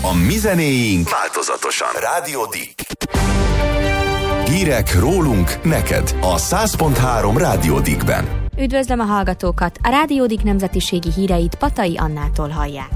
A mi zenéink változatosan. Rádió Dick. Hírek rólunk neked a 100.3 Rádió Dickben. Üdvözlöm a hallgatókat! A Rádió Dick nemzetiségi híreit Patai Annától hallják.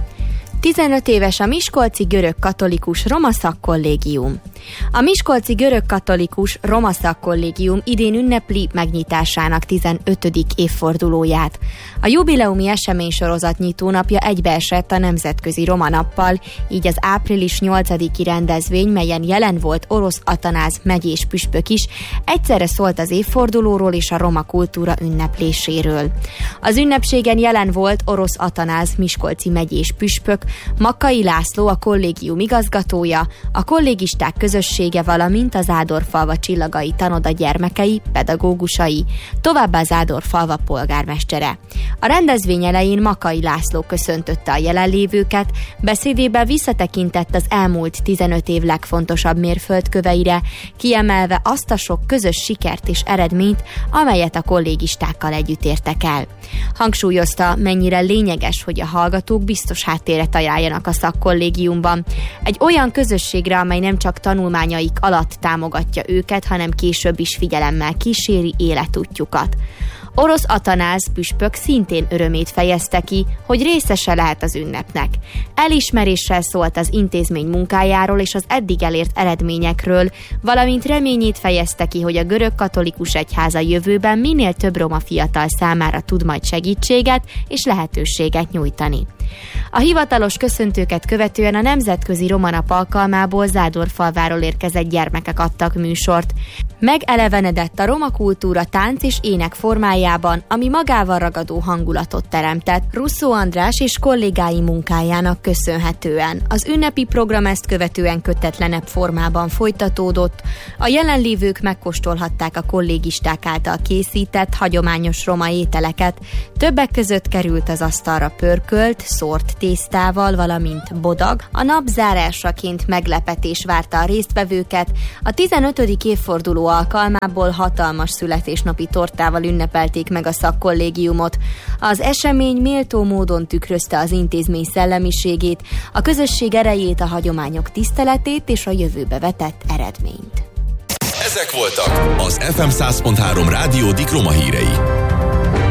15 éves a Miskolci Görög-katolikus Roma Szakkollégium. A Miskolci Görög-katolikus Roma Szakkollégium idén ünnepli megnyitásának 15. évfordulóját. A jubileumi eseménysorozat nyitónapja egybeesett a Nemzetközi Roma Nappal, így az április 8-i rendezvény, melyen jelen volt Orosz Atanáz megyés püspök is, egyszerre szólt az évfordulóról és a roma kultúra ünnepléséről. Az ünnepségen jelen volt Orosz Atanáz miskolci megyés püspök, Makkai László, a kollégium igazgatója, a kollégisták közössége, valamint az Zádorfalva Csillagai Tanoda gyermekei, pedagógusai, továbbá Zádorfalva polgármestere. A rendezvény elején Makkai László köszöntötte a jelenlévőket, beszédében visszatekintett az elmúlt 15 év legfontosabb mérföldköveire, kiemelve azt a sok közös sikert és eredményt, amelyet a kollégistákkal együtt értek el. Hangsúlyozta, mennyire lényeges, hogy a hallgatók biztos háttéret ajánljanak a szakkollégiumban. Egy olyan közösségre, amely nem csak tanulmányaik alatt támogatja őket, hanem később is figyelemmel kíséri életútjukat. Orosz Atanáz püspök szintén örömét fejezte ki, hogy részese lehet az ünnepnek. Elismeréssel szólt az intézmény munkájáról és az eddig elért eredményekről, valamint reményét fejezte ki, hogy a görög-katolikus egyház a jövőben minél több roma fiatal számára tud majd segítséget és lehetőséget nyújtani. A hivatalos köszöntőket követően a Nemzetközi Roma Nap alkalmából Zádorfalváról érkezett gyermekek adtak műsort. Megelevenedett a roma kultúra tánc és ének formájában, ami magával ragadó hangulatot teremtett Russzó András és kollégái munkájának köszönhetően. Az ünnepi program ezt követően kötetlenebb formában folytatódott. A jelenlévők megkóstolhatták a kollégisták által készített hagyományos roma ételeket. Többek között került az asztalra pörkölt, szórt tésztával, valamint bodag. A nap zárásaként meglepetés várta a résztvevőket. A 15. évforduló alkalmából hatalmas születésnapi tortával ünnepelték meg a szakkollégiumot. Az esemény méltó módon tükrözte az intézmény szellemiségét, a közösség erejét, a hagyományok tiszteletét és a jövőbe vetett eredményt. Ezek voltak az FM 100.3 Rádió Dick Roma hírei.